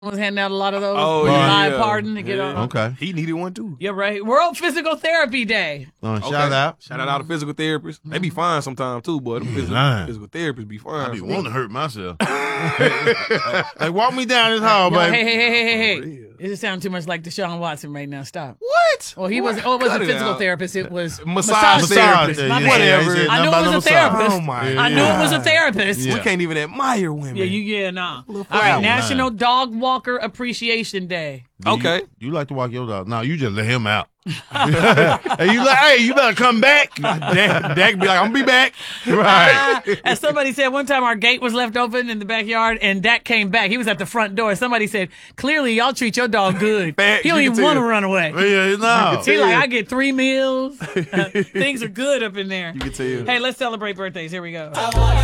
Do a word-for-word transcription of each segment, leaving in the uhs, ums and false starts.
was handing out a lot of those. Oh, yeah. yeah. Pardon to get yeah. on. Okay. He needed one too. You're right. World Physical Therapy Day. Uh, Okay. Shout out. Shout out to all the physical therapists. They be fine sometimes too, boy. Them physical, lying. physical therapists be fine. I be wanting to hurt myself. Like, walk me down this hall, Yo, baby. hey, hey, hey, hey, hey, For hey. real. It just sounds too much like Deshaun Watson right now. Stop. What? Well, he What? was. Oh, it wasn't Cut a physical out. therapist. It was Massage therapist. yeah, My yeah, bad. yeah, he Whatever. said I nothing knew about it no was a massage. therapist. Oh, my I knew it was a therapist. Yeah. We can't even admire women. Yeah, you yeah, nah. All flower right, line. National Dog Walker Appreciation Day. Do you- Okay. You, like to walk your dog? No, you just let him out. Hey, you like, hey, you better come back. Dak, Dak be like, I'm gonna be back. Right. As somebody said one time, our gate was left open in the backyard, and Dak came back. He was at the front door. Somebody said, "Clearly, y'all treat your dog good. Facts, He don't you even can want to tell. run away. Yeah, no. He like, I get three meals. Things are good up in there. You can tell. Hey, let's celebrate birthdays. Here we go.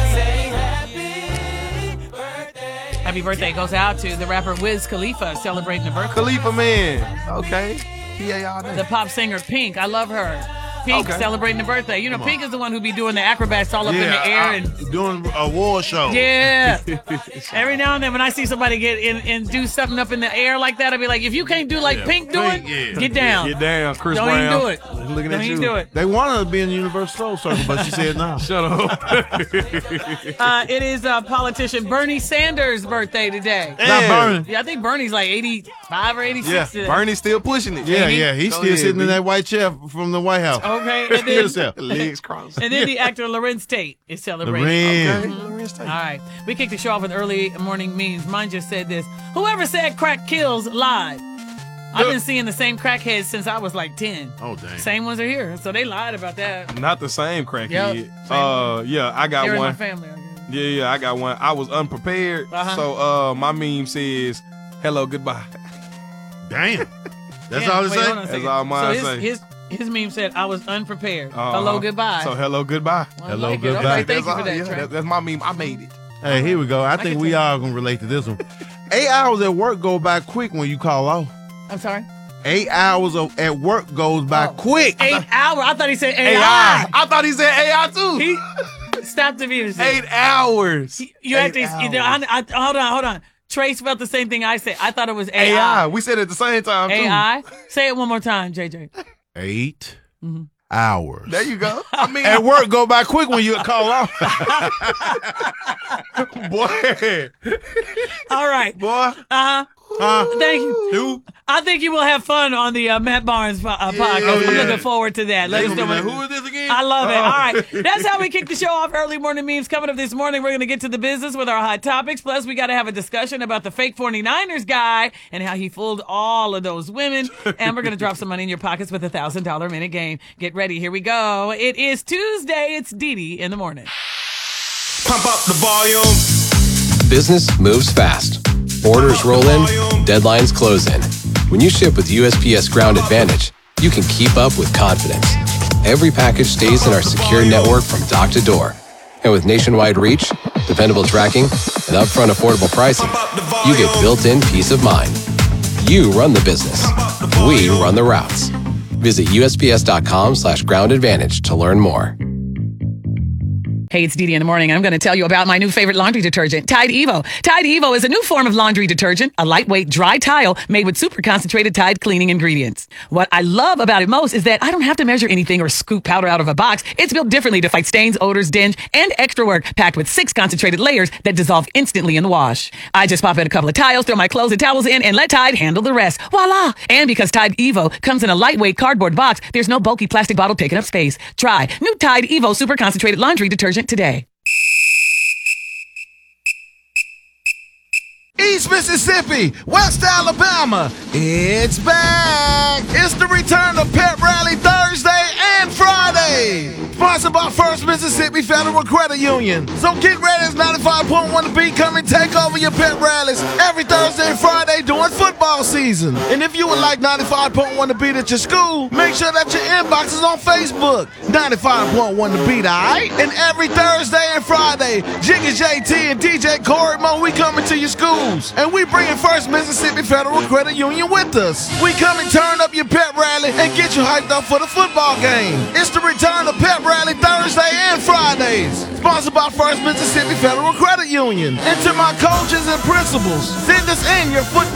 Happy birthday goes out to the rapper Wiz Khalifa celebrating a birthday. Khalifa man. Okay. P A all day. The pop singer Pink. I love her. Pink Okay. celebrating the birthday. You know, Pink is the one who be doing the acrobats all up in the air. I- and doing a war show. yeah. Every now and then when I see somebody get in and do something up in the air like that, I'll be like, if you can't do like Yeah, Pink doing, Pink, yeah. get down. Get down, Chris Don't Brown. even do it. Looking Don't at even you. do it. They wanted her to be in the Universal Soul Circle, but she said no. Shut up. Uh, it is uh, politician Bernie Sanders' birthday today. Not burning. Yeah, I think Bernie's like eighty-five or eighty-six Yeah, today. Bernie's still pushing it. Yeah, Ain't he? yeah. He's Go still ahead, sitting in B. that white chair from the White House. Okay, and then, Himself. Legs crossed. and then the actor Lorenz Tate is celebrating. Lorenz. All right. We kicked the show off with early morning memes. Mine just said this. Whoever said crack kills lied. I've been seeing the same crackheads since I was like ten. Oh, dang. Same ones are here. So they lied about that. Not the same crackhead. Yep. Uh, yeah, I got Here in my one. family. I guess. Yeah, yeah, I got one. I was unprepared, Uh-huh. so uh, my meme says, "Hello, goodbye." Damn. That's Yeah, all it wait, hold on a say? That's second. all mine so say. his, his, his meme said, I was unprepared. Uh-huh. Hello, goodbye. So hello, goodbye. Well, I hello, like it. goodbye. Okay, thank That's you for all- that, yeah, Trey. that- That's my meme. I made it. Hey, here we go. I, I think can we tell. all going to relate to this one. Eight hours at work go by quick when you call off. I'm sorry? Eight hours of, at work goes by Oh. quick. Eight hours. I thought he said A I. A I. I thought he said A I too. He, stop the music. Eight hours. You Eight have to, you know, I, I, hold on, hold on. Trace felt the same thing I said. I thought it was A I. A I. We said it at the same time too. A I? Say it one more time, J J. Eight Mm-hmm. hours. There you go. I mean, At work go by quick when you call off. boy, All right. Boy. Uh-huh. Huh? Thank you. Who? I think you will have fun on the uh, Matt Barnes uh, podcast. I'm yeah. looking forward to that. Let They us gonna know be like, what- who is this again? I love it. Oh. All right. That's how we kick the show off. Early morning memes coming up this morning. We're going to get to the business with our hot topics. Plus, we got to have a discussion about the fake 49ers guy and how he fooled all of those women. And we're going to drop some money in your pockets with a one thousand dollars minute game. Get ready. Here we go. It is Tuesday. It's Dee Dee in the morning. pump up the volume. Business moves fast. Orders roll in, deadlines close in. When you ship with U S P S Ground Advantage, you can keep up with confidence. Every package stays in our secure network from dock to door. And with nationwide reach, dependable tracking, and upfront affordable pricing, you get built-in peace of mind. You run the business. We run the routes. Visit U S P S dot com slash ground advantage to learn more. Hey, it's Dee Dee in the morning. I'm going to tell you about my new favorite laundry detergent, Tide Evo. Tide Evo is a new form of laundry detergent, a lightweight dry tile made with super concentrated Tide cleaning ingredients. What I love about it most is that I don't have to measure anything or scoop powder out of a box. It's built differently to fight stains, odors, dinge, and extra work, packed with six concentrated layers that dissolve instantly in the wash. I just pop in a couple of tiles, throw my clothes and towels in, and let Tide handle the rest. Voila! And because Tide Evo comes in a lightweight cardboard box, there's no bulky plastic bottle taking up space. Try new Tide Evo super concentrated laundry detergent today. East Mississippi, West Alabama, it's back! It's the return of Pep Rally Thursday and Friday! Sponsored by First Mississippi Federal Credit Union. So get ready as ninety-five point one The Beat come and take over your pep rallies every Thursday and Friday during football football season. And if you would like ninety-five point one to beat at your school, make sure that your inbox is on Facebook. ninety-five point one to beat, alright? And every Thursday and Friday, Jiggy J T and D J Corey Mo, we coming to your schools. And we bringing First Mississippi Federal Credit Union with us. We come and turn up your pep rally and get you hyped up for the football game. It's the return of Pep Rally Thursday and Fridays. Sponsored by First Mississippi Federal Credit Union. And to my coaches and principals, send us in your football